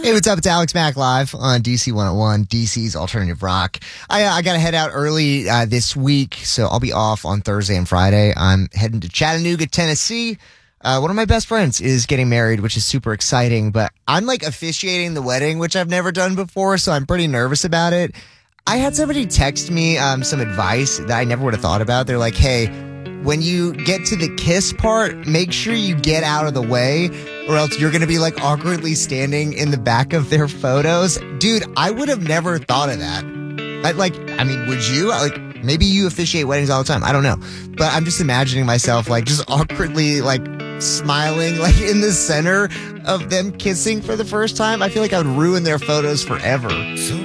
Hey, what's up? It's Alex Mack live on DC 101, DC's Alternative Rock. I got to head out early this week, so I'll be off on Thursday and Friday. I'm heading to Chattanooga, Tennessee. One of my best friends is getting married, which is super exciting, but I'm like officiating the wedding, which I've never done before, so I'm pretty nervous about it. I had somebody text me some advice that I never would have thought about. They're like, hey, when you get to the kiss part, make sure you get out of the way or else you're going to be like awkwardly standing in the back of their photos. Dude, I would have never thought of that. Would you? Like, maybe you officiate weddings all the time. I don't know. But I'm just imagining myself like just awkwardly like smiling like in the center of them kissing for the first time. I feel like I would ruin their photos forever. So